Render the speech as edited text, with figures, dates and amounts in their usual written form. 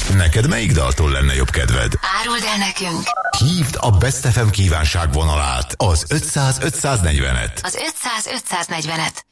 Neked melyik daltól lenne jobb kedved? Áruld el nekünk! Hívd a Best FM kívánságvonalát, az 500-540-et. Az 500-540-et.